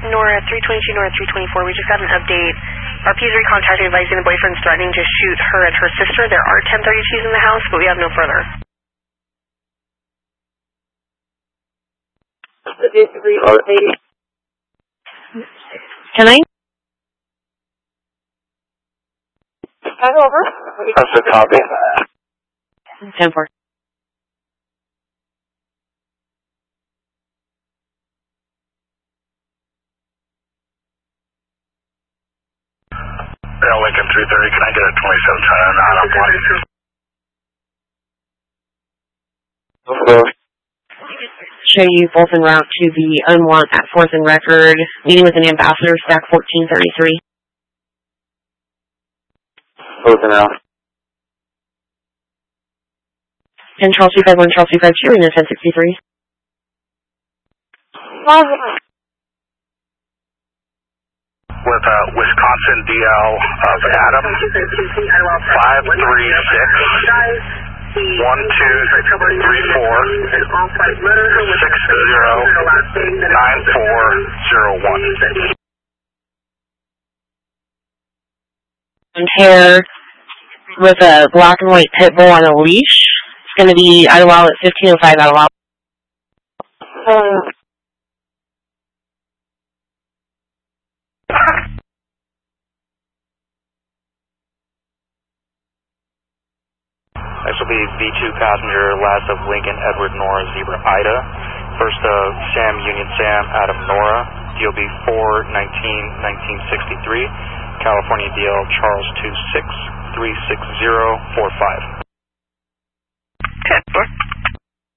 Nora 322, Nora 324. We just got an update. RP's recontacted advising the boyfriend's threatening to shoot her and her sister. There are 1032s in the house, but we have no further. Can I? Over. That's a copy. 10-4. Lincoln 330, can I get a 2710 on 1? Show you both en route to the unwant at 4th and Record, meeting with an ambassador, stack 1433. Both and out. 10 Charles 251, Charles 252, and then 1063. With Wisconsin DL of Adam, 536 1234 60 9401. Hair with a black and white pit bull on a leash. It's going to be Idlewild at 1505 Idlewild. This will be V2 passenger, last of Lincoln, Edward, Nora, Zebra, Ida. First of Sam, Union, Sam, Adam, Nora. DOB 4-19-1963. California DL, Charles 26-36045. 10-4.